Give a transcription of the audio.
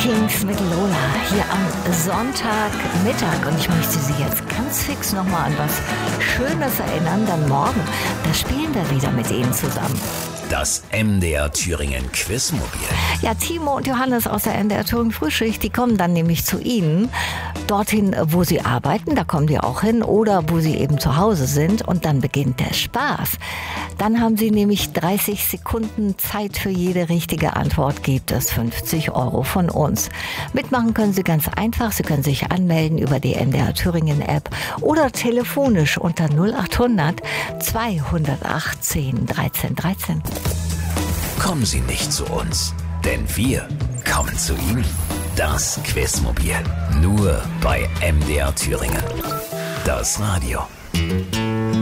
Kings mit Lola hier am Sonntagmittag. Und ich möchte Sie jetzt ganz fix nochmal an was Schönes erinnern, denn morgen, da spielen wir wieder mit Ihnen zusammen. Das MDR Thüringen Quizmobil. Ja, Timo und Johannes aus der MDR Thüringen Frühschicht, die kommen dann nämlich zu Ihnen, dorthin, wo Sie arbeiten, da kommen die auch hin, oder wo Sie eben zu Hause sind, und dann beginnt der Spaß. Dann haben Sie nämlich 30 Sekunden Zeit für jede richtige Antwort, gibt es 50 € von uns. Mitmachen können Sie ganz einfach, Sie können sich anmelden über die MDR Thüringen App oder telefonisch unter 0800 218 13 13. Kommen Sie nicht zu uns, denn wir kommen zu Ihnen. Das Quizmobil. Nur bei MDR Thüringen. Das Radio.